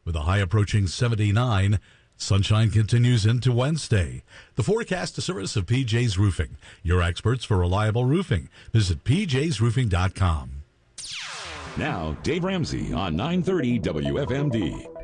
with a high approaching 79. Sunshine continues into Wednesday. The forecast, a service of PJ's Roofing, your experts for reliable roofing. Visit pjsroofing.com. Now, Dave Ramsey on 930 WFMD.